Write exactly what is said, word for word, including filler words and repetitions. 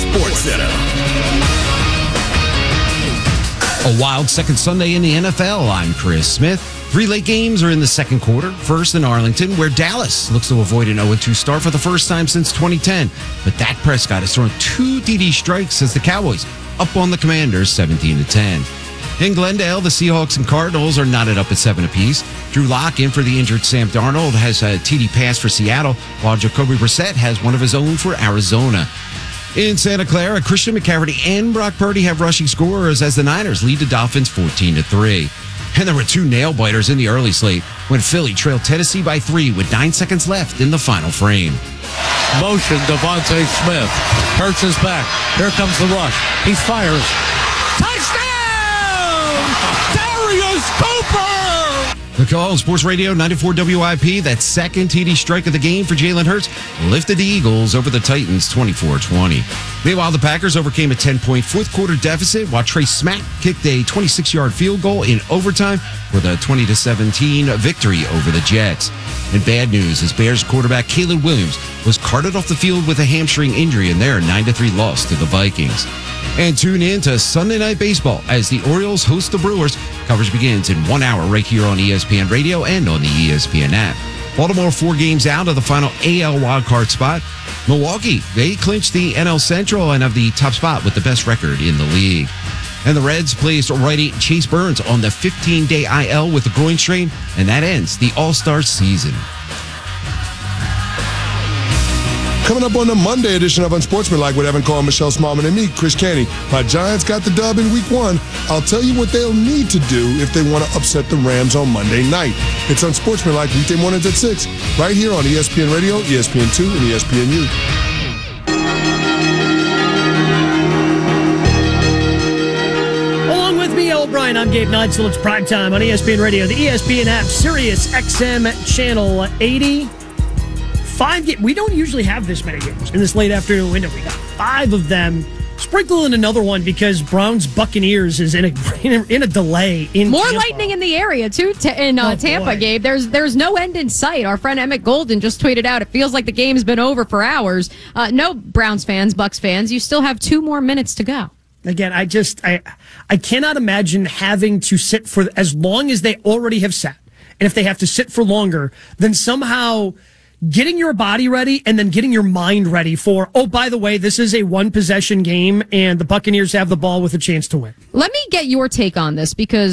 Sports Center. A wild second Sunday in the N F L. I'm Chris Smith. Three late games are in the second quarter. First in Arlington, where Dallas looks to avoid an oh and two start for the first time since twenty ten. But Dak Prescott has thrown two D D strikes as the Cowboys up on the Commanders seventeen to ten. In Glendale, the Seahawks and Cardinals are knotted up at seven apiece. Drew Lock in for the injured Sam Darnold has a T D pass for Seattle, while Jacoby Brissett has one of his own for Arizona. In Santa Clara, Christian McCaffrey and Brock Purdy have rushing scorers as the Niners lead the Dolphins fourteen to three. And there were two nail-biters in the early slate when Philly trailed Tennessee by three with nine seconds left in the final frame. Motion, Devontae Smith. Hurts his back. Here comes the rush. He fires. Touchdown! Darius Cooper! The call on Sports Radio ninety-four W I P, that second T D strike of the game for Jalen Hurts, lifted the Eagles over the Titans twenty-four twenty. Meanwhile, the Packers overcame a ten-point fourth-quarter deficit while Trey Smack kicked a twenty-six-yard field goal in overtime for the twenty to seventeen victory over the Jets. And bad news as Bears quarterback Caleb Williams was carted off the field with a hamstring injury in their nine to three loss to the Vikings. And tune in to Sunday Night Baseball as the Orioles host the Brewers. Coverage begins in one hour right here on E S P N Radio and on the E S P N app. Baltimore four games out of the final A L wildcard spot. Milwaukee, they clinched the N L Central and have the top spot with the best record in the league. And the Reds placed righty Chase Burns on the fifteen-day I L with a groin strain, and that ends the All-Star season. Coming up on the Monday edition of Unsportsmanlike with Evan Cole, Michelle Smallman, and me, Chris Caney. My Giants got the dub in week one. I'll tell you what they'll need to do if they want to upset the Rams on Monday night. It's Unsportsmanlike weekday mornings at six, right here on E S P N Radio, E S P N two, and E S P N U. Along with me, O'Brien, I'm Gabe Neitzel. It's primetime on E S P N Radio, the E S P N app, Sirius X M Channel eighty. Five games. We don't usually have this many games in this late afternoon window. We got five of them. Sprinkle in another one because Browns Buccaneers is in a in a, in a delay in more Tampa. lightning in the area too t- in uh, oh, Tampa. Boy. Gabe, there's there's no end in sight. Our friend Emmett Golden just tweeted out, "It feels like the game's been over for hours." Uh, no, Browns fans, Bucks fans, you still have two more minutes to go. Again, I just I I cannot imagine having to sit for as long as they already have sat, and if they have to sit for longer, then somehow getting your body ready and then getting your mind ready for, oh, by the way, this is a one possession game and the Buccaneers have the ball with a chance to win. Let me get your take on this because